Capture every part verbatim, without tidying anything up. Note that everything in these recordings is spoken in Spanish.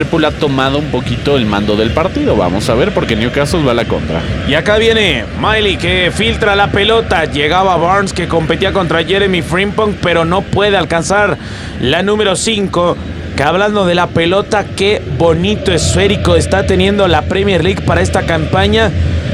Liverpool ha tomado un poquito el mando del partido. Vamos a ver, porque Newcastle va a la contra. Y acá viene Miley, que filtra la pelota. Llegaba Barnes, que competía contra Jeremy Frimpong, pero no puede alcanzar la número cinco. Que hablando de la pelota, qué bonito esférico está teniendo la Premier League para esta campaña.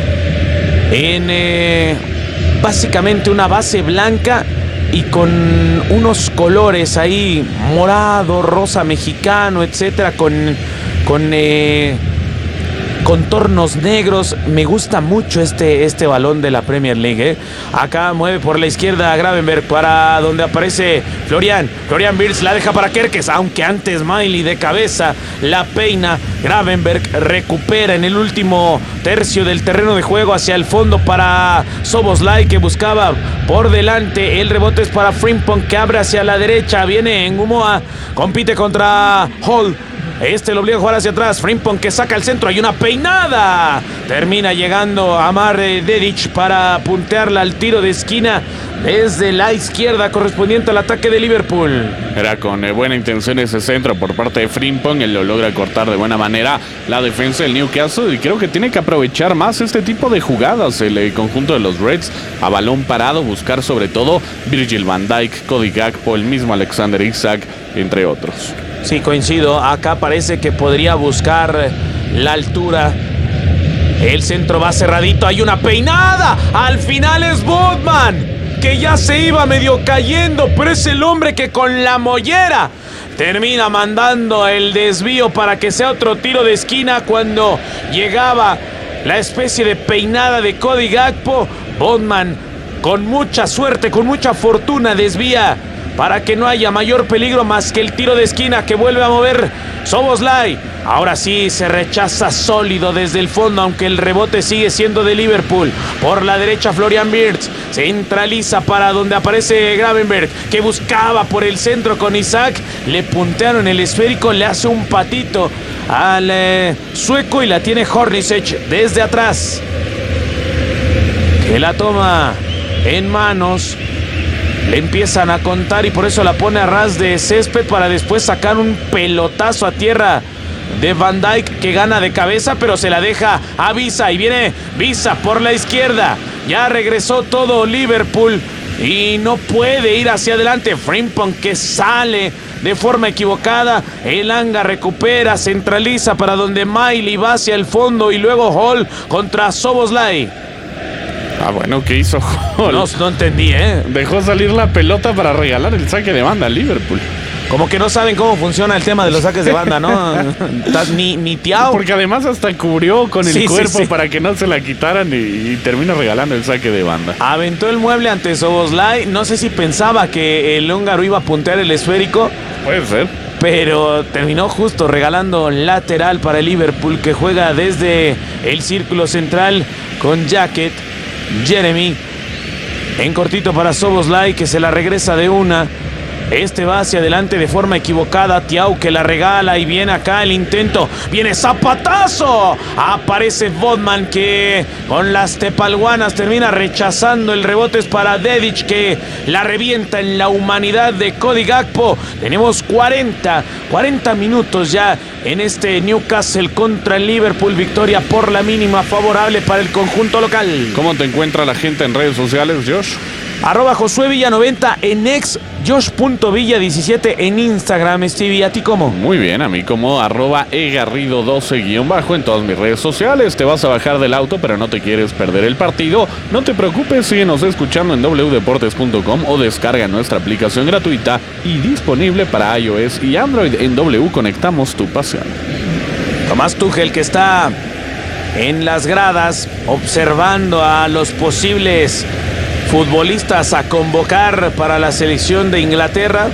En eh, básicamente una base blanca y con unos colores ahí, morado, rosa mexicano, etcétera, con, con eh, contornos negros. Me gusta mucho este, este balón de la Premier League, ¿eh? Acá mueve por la izquierda Gravenberch para donde aparece Florian. Florian Wirtz la deja para Kerkez, aunque antes Miley de cabeza la peina. Gravenberch recupera en el último tercio del terreno de juego hacia el fondo para Szoboszlai, que buscaba por delante. El rebote es para Frimpong, que abre hacia la derecha. Viene en Ngumoa, compite contra Hall. Este lo obliga a jugar hacia atrás. Frimpong, que saca el centro. Hay una peinada. Termina llegando Amar Dedić para puntearla al tiro de esquina desde la izquierda, correspondiente al ataque de Liverpool. Era con eh, buena intención ese centro por parte de Frimpong. Él lo logra cortar de buena manera la defensa del Newcastle. Y creo que tiene que aprovechar más este tipo de jugadas el, el conjunto de los Reds. A balón parado, buscar sobre todo Virgil van Dijk, Cody Gakpo, el mismo Alexander Isak, entre otros. Sí, coincido. Acá parece que podría buscar la altura. El centro va cerradito. Hay una peinada. Al final es Botman, que ya se iba medio cayendo, pero es el hombre que con la mollera termina mandando el desvío para que sea otro tiro de esquina. Cuando llegaba la especie de peinada de Cody Gakpo, Botman con mucha suerte, con mucha fortuna, desvía para que no haya mayor peligro más que el tiro de esquina que vuelve a mover Szoboszlai. Ahora sí se rechaza sólido desde el fondo, aunque el rebote sigue siendo de Liverpool. Por la derecha Florian Wirtz centraliza para donde aparece Gravenberch, que buscaba por el centro con Isak. Le puntearon el esférico, le hace un patito al eh, sueco y la tiene Hornacek desde atrás, que la toma en manos. Le empiezan a contar y por eso la pone a ras de césped para después sacar un pelotazo a tierra de Van Dijk, que gana de cabeza, pero se la deja a Visa. Y viene Visa por la izquierda. Ya regresó todo Liverpool y no puede ir hacia adelante. Frimpong, que sale de forma equivocada. Elanga recupera, centraliza para donde Miley va hacia el fondo y luego Hall contra Szoboszlai. Ah, bueno, ¿qué hizo Hall? No, no entendí, ¿eh? Dejó salir la pelota para regalar el saque de banda a Liverpool. Como que no saben cómo funciona el tema de los saques de banda, ¿no? ni, ni Thiago. Porque además hasta cubrió con el sí, cuerpo sí, sí. para que no se la quitaran y, y termina regalando el saque de banda. Aventó el mueble ante Szoboszlai. No sé si pensaba que el húngaro iba a puntear el esférico. Puede ser. Pero terminó justo regalando lateral para el Liverpool, que juega desde el círculo central con Jacket. Jeremy en cortito para Szoboszlai, que se la regresa de una. Este va hacia adelante de forma equivocada. Thiago, que la regala y viene acá el intento. Viene zapatazo. Aparece Botman, que con las tepalguanas termina rechazando el rebote. Es para Dedić, que la revienta en la humanidad de Cody Gakpo. Tenemos cuarenta, cuarenta minutos ya en este Newcastle contra el Liverpool. Victoria por la mínima favorable para el conjunto local. ¿Cómo te encuentra la gente en redes sociales, Josh? Arroba Josué Villa noventa en ex, Josh punto Villa diecisiete en Instagram. Stevie, ¿a ti cómo? Muy bien, a mí como arroba egarrido doce guión bajo en todas mis redes sociales. Te vas a bajar del auto pero no te quieres perder el partido. No te preocupes, síguenos escuchando en doble u deportes punto com o descarga nuestra aplicación gratuita y disponible para iOS y Android. En W conectamos tu pasión. Tomás Tuchel, que está en las gradas observando a los posibles futbolistas a convocar para la selección de Inglaterra,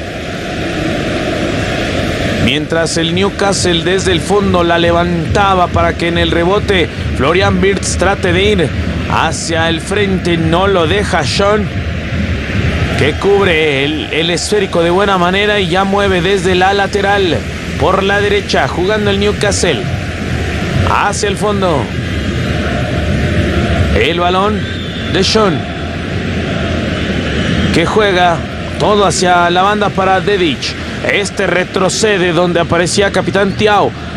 mientras el Newcastle desde el fondo la levantaba para que en el rebote Florian Wirtz trate de ir hacia el frente. No lo deja Sean, que cubre el, el esférico de buena manera y ya mueve desde la lateral por la derecha, jugando el Newcastle hacia el fondo. El balón de Sean, que juega todo hacia la banda para Dedić. Este retrocede donde aparecía Capitán Thiago.